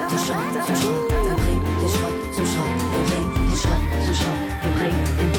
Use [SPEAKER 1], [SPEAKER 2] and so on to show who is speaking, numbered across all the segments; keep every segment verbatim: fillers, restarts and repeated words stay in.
[SPEAKER 1] zum Schrott, zum Schrott. Wir bringen den Schrott zum Schrott. Wir bringen den Schrott zum Schrott. Wir bringen den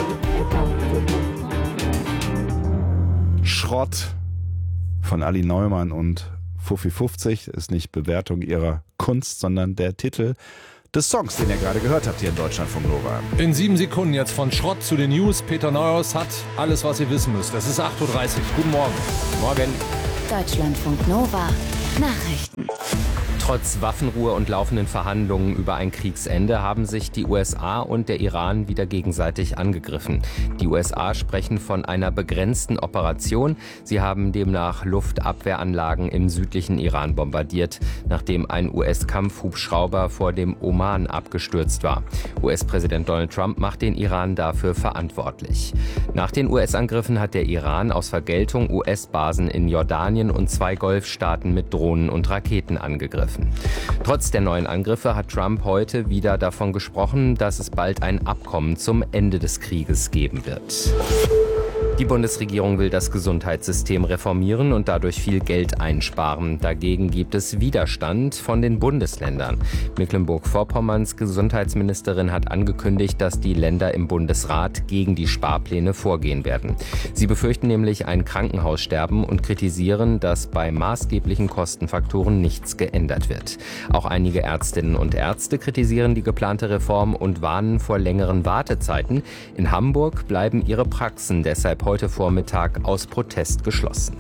[SPEAKER 2] Schrott von Ali Neumann und Fuffi fünfzig ist nicht Bewertung ihrer Kunst, sondern der Titel des Songs, den ihr gerade gehört habt hier in Deutschlandfunk Nova.
[SPEAKER 3] In sieben Sekunden jetzt von Schrott zu den News. Peter Neuhaus hat alles, was ihr wissen müsst. Es ist acht Uhr dreißig. Guten Morgen.
[SPEAKER 4] Morgen.
[SPEAKER 1] Deutschlandfunk Nova. Nachrichten.
[SPEAKER 4] Trotz Waffenruhe und laufenden Verhandlungen über ein Kriegsende haben sich die U S A und der Iran wieder gegenseitig angegriffen. Die U S A sprechen von einer begrenzten Operation. Sie haben demnach Luftabwehranlagen im südlichen Iran bombardiert, nachdem ein U S-Kampfhubschrauber vor dem Oman abgestürzt war. U S-Präsident Donald Trump macht den Iran dafür verantwortlich. Nach den U S-Angriffen hat der Iran aus Vergeltung U S-Basen in Jordanien und zwei Golfstaaten mit Drohnen und Raketen angegriffen. Trotz der neuen Angriffe hat Trump heute wieder davon gesprochen, dass es bald ein Abkommen zum Ende des Krieges geben wird. Die Bundesregierung will das Gesundheitssystem reformieren und dadurch viel Geld einsparen. Dagegen gibt es Widerstand von den Bundesländern. Mecklenburg-Vorpommerns Gesundheitsministerin hat angekündigt, dass die Länder im Bundesrat gegen die Sparpläne vorgehen werden. Sie befürchten nämlich ein Krankenhaussterben und kritisieren, dass bei maßgeblichen Kostenfaktoren nichts geändert wird. Auch einige Ärztinnen und Ärzte kritisieren die geplante Reform und warnen vor längeren Wartezeiten. In Hamburg bleiben ihre Praxen deshalb heute Vormittag aus Protest geschlossen.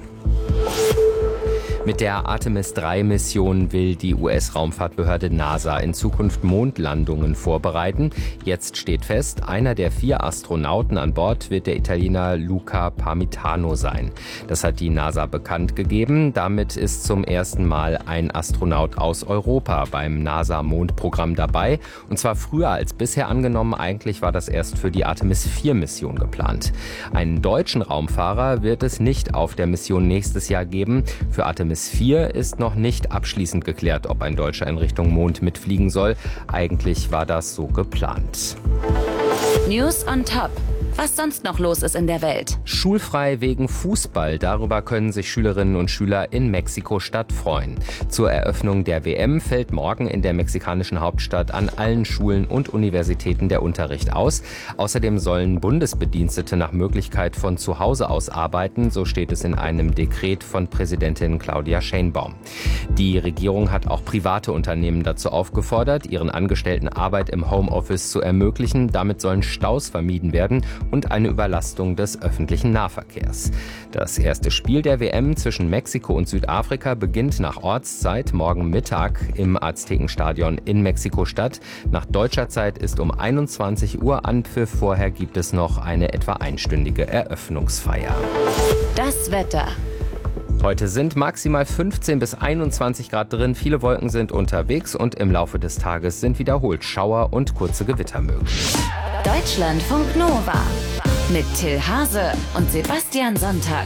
[SPEAKER 4] Mit der Artemis drei Mission will die U S-Raumfahrtbehörde NASA in Zukunft Mondlandungen vorbereiten. Jetzt steht fest, einer der vier Astronauten an Bord wird der Italiener Luca Parmitano sein. Das hat die NASA bekannt gegeben. Damit ist zum ersten Mal ein Astronaut aus Europa beim NASA-Mondprogramm dabei. Und zwar früher als bisher angenommen. Eigentlich war das erst für die Artemis vier Mission geplant. Einen deutschen Raumfahrer wird es nicht auf der Mission nächstes Jahr geben. Für Artemis vier ist noch nicht abschließend geklärt, ob ein Deutscher in Richtung Mond mitfliegen soll. Eigentlich war das so geplant.
[SPEAKER 1] News on Top. Was sonst noch los ist in der Welt.
[SPEAKER 4] Schulfrei wegen Fußball. Darüber können sich Schülerinnen und Schüler in Mexiko-Stadt freuen. Zur Eröffnung der W M fällt morgen in der mexikanischen Hauptstadt an allen Schulen und Universitäten der Unterricht aus. Außerdem sollen Bundesbedienstete nach Möglichkeit von zu Hause aus arbeiten, so steht es in einem Dekret von Präsidentin Claudia Sheinbaum. Die Regierung hat auch private Unternehmen dazu aufgefordert, ihren Angestellten Arbeit im Homeoffice zu ermöglichen. Damit sollen Staus vermieden werden und eine Überlastung des öffentlichen Nahverkehrs. Das erste Spiel der W M zwischen Mexiko und Südafrika beginnt nach Ortszeit morgen Mittag im Aztekenstadion in Mexiko-Stadt. Nach deutscher Zeit ist um einundzwanzig Uhr Anpfiff. Vorher gibt es noch eine etwa einstündige Eröffnungsfeier.
[SPEAKER 1] Das Wetter.
[SPEAKER 4] Heute sind maximal fünfzehn bis einundzwanzig Grad drin. Viele Wolken sind unterwegs und im Laufe des Tages sind wiederholt Schauer und kurze Gewitter möglich.
[SPEAKER 1] Deutschlandfunk Nova mit Till Hase und Sebastian Sonntag.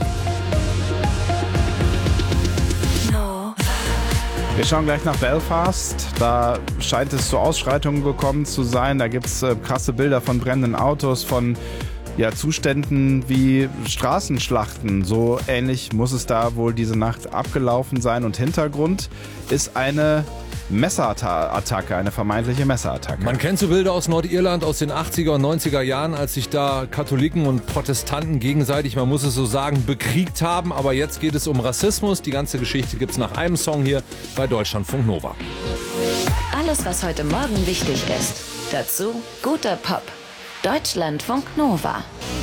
[SPEAKER 2] Wir schauen gleich nach Belfast. Da scheint es zu Ausschreitungen gekommen zu sein. Da gibt es äh, krasse Bilder von brennenden Autos, von ja, Zuständen wie Straßenschlachten. So ähnlich muss es da wohl diese Nacht abgelaufen sein. Und Hintergrund ist eine Messerattacke, eine vermeintliche Messerattacke.
[SPEAKER 3] Man kennt so Bilder aus Nordirland aus den achtziger und neunziger Jahren, als sich da Katholiken und Protestanten gegenseitig, man muss es so sagen, bekriegt haben. Aber jetzt geht es um Rassismus. Die ganze Geschichte gibt's nach einem Song hier bei Deutschlandfunk Nova.
[SPEAKER 1] Alles, was heute Morgen wichtig ist. Dazu guter Pop. Deutschlandfunk Nova.